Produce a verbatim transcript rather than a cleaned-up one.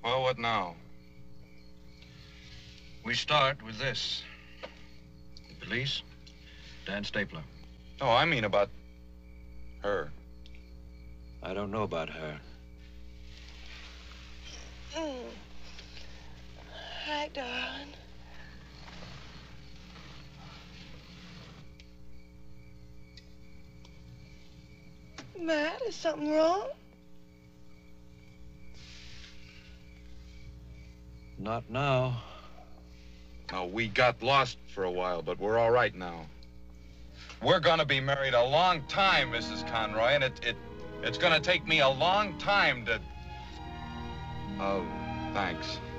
Well, what now? We start with this. The police, Dan Stapler. No, I mean about her. I don't know about her. Mm. Hi, darling. Matt, is something wrong? Not now. No, we got lost for a while, but we're all right now. We're gonna be married a long time, Missus Conroy, and it, it, it's gonna take me a long time to... Oh, thanks.